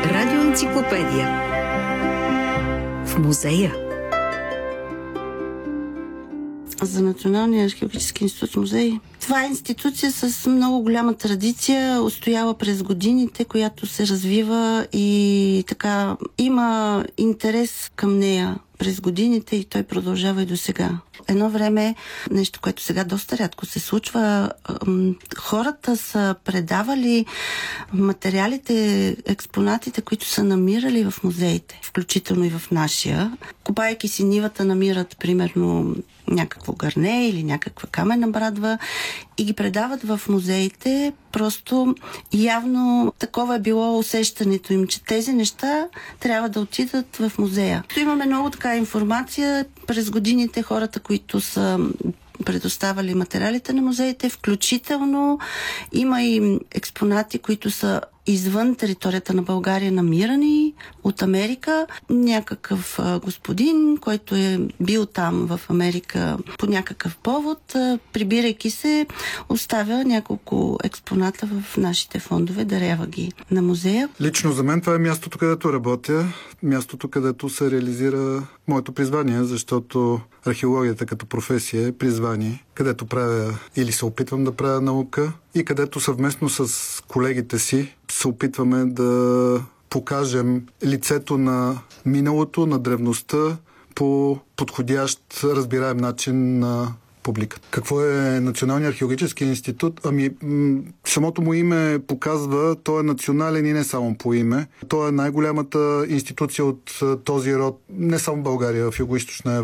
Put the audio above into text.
Радиоенциклопедия. В музея. За Националния археологически институт музей. Това е институция с много голяма традиция, устояла през годините, която се развива и така има интерес към нея през годините и той продължава и до сега. Едно време, нещо, което сега доста рядко се случва, хората са предавали материалите, експонатите, които са намирали в музеите, включително и в нашия. Копайки си нивата, намират примерно някакво гърне или някаква каменна брадва и ги предават в музеите. Просто явно такова е било усещането им, че тези неща трябва да отидат в музея. Имаме много така информация през годините, хората, които са предоставали материалите на музеите, включително има и експонати, които са извън територията на България намирани от Америка. Някакъв господин, който е бил там в Америка по някакъв повод, прибирайки се, оставя няколко експоната в нашите фондове, дарява ги на музея. Лично за мен това е мястото, където работя, мястото, където се реализира моето призвание, защото археологията като професия е призвание, където правя или се опитвам да правя наука и където съвместно с колегите си се опитваме да покажем лицето на миналото, на древността по подходящ, разбираем начин на публиката. Какво е Националният археологически институт? Самото му име показва, той е национален и не само по име. Той е най-голямата институция от този род, не само в България, в Югоизточна Европа.